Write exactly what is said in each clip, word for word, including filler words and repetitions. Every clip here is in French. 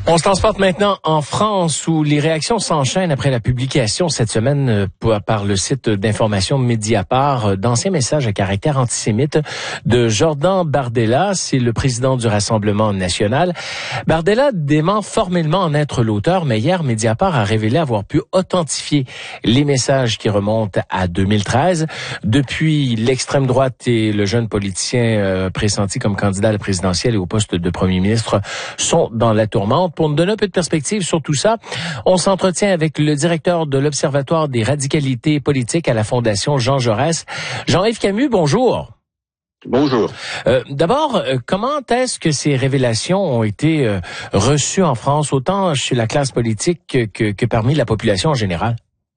On se transporte maintenant en France où les réactions s'enchaînent après la publication cette semaine par le site d'information Mediapart d'anciens messages à caractère antisémite de Jordan Bardella. C'est le président du Rassemblement national. Bardella dément formellement en être l'auteur, mais hier, Mediapart a révélé avoir pu authentifier les messages qui remontent à deux mille treize. Depuis, l'extrême droite et le jeune politicien euh, pressenti comme candidat à la présidentielle et au poste de premier ministre sont dans la tourmente. Pour nous donner un peu de perspective sur tout ça, on s'entretient avec le directeur de l'Observatoire des radicalités politiques à la Fondation Jean Jaurès. Jean-Yves Camus, bonjour. Bonjour. Euh, d'abord, euh, comment est-ce que ces révélations ont été euh, reçues en France, autant chez la classe politique que, que, que parmi la population en général?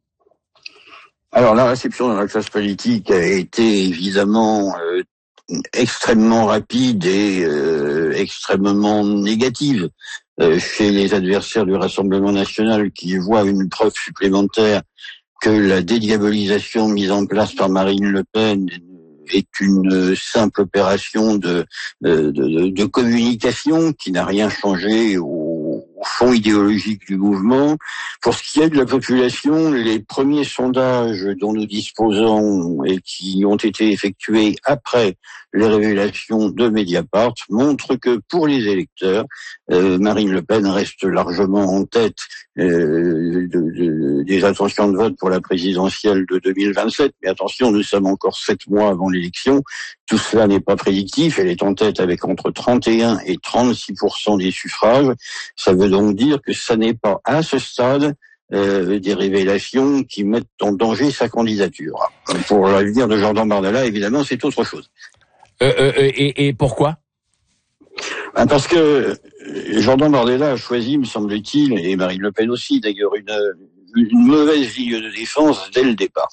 Alors, la réception dans la classe politique a été évidemment euh, extrêmement rapide et euh, extrêmement négative. Euh, chez les adversaires du Rassemblement national qui voient une preuve supplémentaire que la dédiabolisation mise en place par Marine Le Pen est une simple opération de, de, de, de communication qui n'a rien changé au, au fond idéologique du mouvement. Pour ce qui est de la population, les premiers sondages dont nous disposons et qui ont été effectués après les révélations de Mediapart montrent que pour les électeurs, euh, Marine Le Pen reste largement en tête euh, de, de, des intentions de vote pour la présidentielle de deux mille vingt-sept. Mais attention, nous sommes encore sept mois avant l'élection. Tout cela n'est pas prédictif. Elle est en tête avec entre trente et un et trente-six pour cent des suffrages. Ça veut donc dire que ça n'est pas à ce stade Euh, des révélations qui mettent en danger sa candidature. Pour l'avenir de Jordan Bardella, évidemment, c'est autre chose. Euh, euh, et, et pourquoi? Ben parce que Jordan Bardella a choisi, me semble-t-il, et Marine Le Pen aussi, d'ailleurs, une, une mauvaise ligne de défense dès le départ.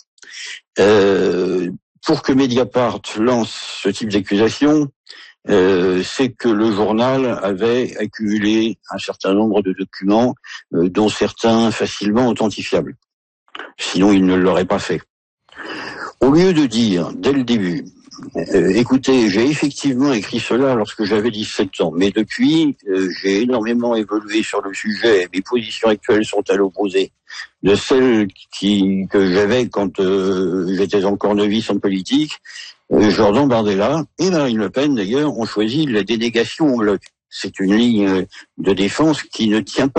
Euh, pour que Mediapart lance ce type d'accusation, Euh, c'est que le journal avait accumulé un certain nombre de documents, euh, dont certains facilement authentifiables. Sinon, il ne l'aurait pas fait. Au lieu de dire, dès le début, euh, écoutez, j'ai effectivement écrit cela lorsque j'avais dix-sept ans, mais depuis, euh, j'ai énormément évolué sur le sujet, mes positions actuelles sont à l'opposé de celles qui, que j'avais quand euh, j'étais encore novice en politique. Jordan Bardella et Marine Le Pen, d'ailleurs, ont choisi la dénégation au bloc. C'est une ligne de défense qui ne tient pas